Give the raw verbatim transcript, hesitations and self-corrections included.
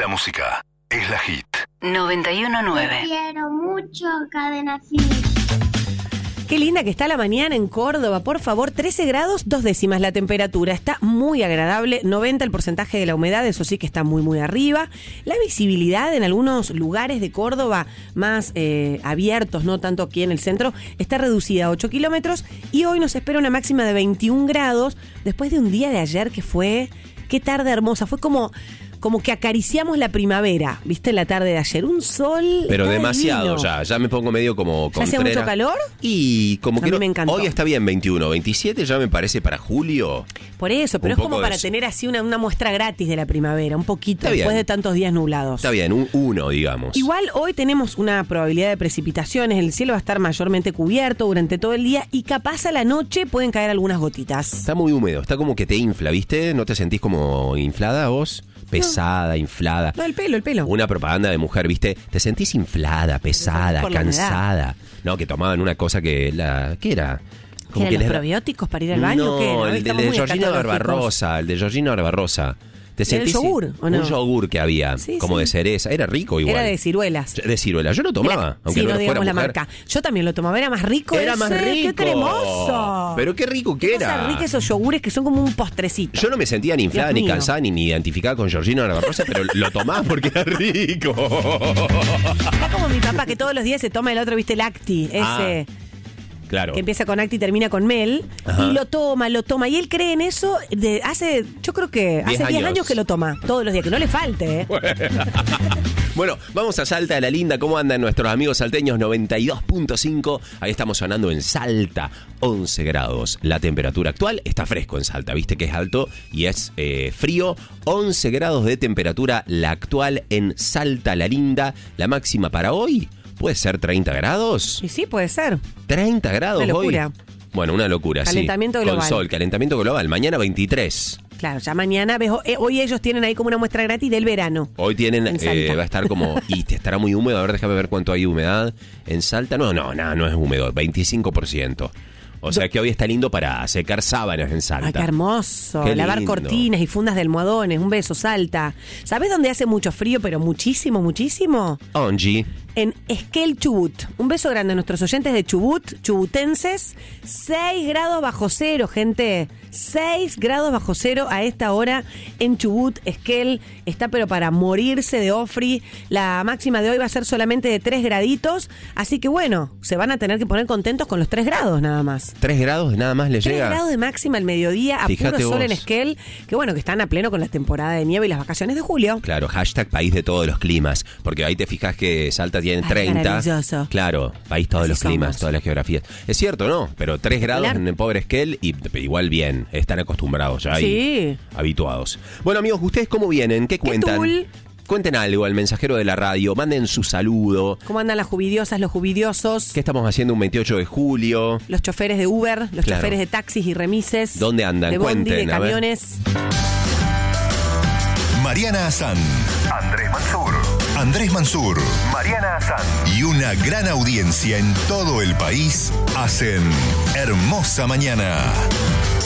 La música es la hit. noventa y uno nueve. Te quiero mucho, Cadena Hit. Qué linda que está la mañana en Córdoba, por favor, trece grados, dos décimas la temperatura, está muy agradable, noventa el porcentaje de la humedad, eso sí que está muy muy arriba. La visibilidad en algunos lugares de Córdoba más eh, abiertos, no tanto aquí en el centro, está reducida a ocho kilómetros y hoy nos espera una máxima de veintiún grados, después de un día de ayer que fue, qué tarde hermosa, fue como... como que acariciamos la primavera, ¿viste? La tarde de ayer, un sol. Pero demasiado divino. ya, ya me pongo medio como ¿Ya hacía contrera. mucho calor? Y como A que mí no, me encantó. hoy está bien veintiuno, veintisiete ya me parece para julio. Por eso, pero Un es como poco para de- tener así una, una muestra gratis de la primavera, un poquito, Está bien. después de tantos días nublados. Está bien, un uno, digamos. Igual hoy tenemos una probabilidad de precipitaciones, el cielo va a estar mayormente cubierto durante todo el día y capaz a la noche pueden caer algunas gotitas. Está muy húmedo, está como que te infla, ¿viste? ¿No te sentís como inflada vos? Pesada, inflada. No, el pelo, el pelo. Una propaganda de mujer, ¿viste? Te sentís inflada, pesada, Por la cansada. No, que tomaban una cosa que la... ¿Qué era? ¿Qué eran que los les da- probióticos para ir al baño? No, ¿Qué era? Hoy el de, estamos de muy Georgina escatológicos. Barbarosa, el de Georgina Barbarosa. ¿Te ¿Era el sentís- yogur, o no? Un yogur que había, Sí, como sí. de cereza. Era rico igual. Era de ciruelas. De ciruela. Yo lo tomaba, Era- aunque sí, no, no lo fuera digamos la mujer. marca. Yo también lo tomaba, era más rico Era ese, más rico. ¡Qué cremoso! Pero qué rico que Qué era. cosa rica esos yogures que son como un postrecito. Yo no me sentía ni inflada, Dios ni mío. cansada, ni, ni identificada con Georgina Barbarosa, pero lo tomaba porque era rico. Está como mi papá que todos los días se toma el otro, ¿viste? El Acti, ese... Ah, claro. que empieza con Acti y termina con Mel, Ajá. y lo toma, lo toma, y él cree en eso de hace, yo creo que hace diez años. años que lo toma, todos los días, que no le falte, ¿eh? Bueno, vamos a Salta de la Linda. ¿Cómo andan nuestros amigos salteños? noventa y dos punto cinco. Ahí estamos sonando en Salta. once grados. La temperatura actual está fresco en Salta. Viste que es alto y es eh, frío. once grados de temperatura la actual en Salta la Linda. La máxima para hoy puede ser treinta grados. Y sí, puede ser. treinta grados Una locura. hoy. Bueno, una locura, Calentamiento sí. global. Con sol, calentamiento global. Mañana veintitrés. Claro, ya mañana, ves, eh, hoy ellos tienen ahí como una muestra gratis del verano. Hoy tienen, En eh, Salta. va a estar como, y te estará muy húmedo, a ver, déjame ver cuánto hay de humedad en Salta. No, no, no, no es húmedo, veinticinco por ciento. O sea que hoy está lindo para secar sábanas en Salta. Ay, qué hermoso. Qué Lavar lindo. cortinas y fundas de almohadones. Un beso, Salta. ¿Sabés dónde hace mucho frío, pero muchísimo, muchísimo? Ongi. En Esquel, Chubut. Un beso grande a nuestros oyentes de Chubut, chubutenses. seis grados bajo cero, gente. seis grados bajo cero a esta hora en Chubut. Esquel está pero para morirse de ofri. La máxima de hoy va a ser solamente de tres graditos. Así que bueno, se van a tener que poner contentos con los tres grados nada más. tres grados nada más le tres llega. grados de máxima al mediodía, a Fíjate puro sol vos. en Esquel. Que bueno, que están a pleno con la temporada de nieve y las vacaciones de julio. Claro, hashtag país de todos los climas. Porque ahí te fijas que Salta tiene Ay, treinta. maravilloso. Claro, país todos Así los climas, somos. todas las geografías. Es cierto, ¿no? Pero tres grados Espectacular. en el pobre Esquel y igual bien. Están acostumbrados ya y Sí. habituados. Bueno, amigos, ¿ustedes cómo vienen? ¿Qué cuentan? tul? Cuenten algo al mensajero de la radio, manden su saludo. ¿Cómo andan las jubidiosas, los juvidiosos? ¿Qué estamos haciendo un veintiocho de julio? Los choferes de Uber, los Claro. choferes de taxis y remises. ¿Dónde andan? De bondi, Cuenten, de a ver. camiones. Mariana Azán, Andrés Mansur, Andrés Mansur, Mariana Azán y una gran audiencia en todo el país hacen Hermosa Mañana.